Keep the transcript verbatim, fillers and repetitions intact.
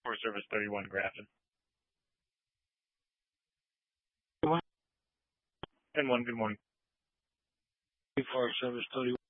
Forest Service thirty-one, Grafton. Good morning. ten one, good morning. Forest Service thirty-one.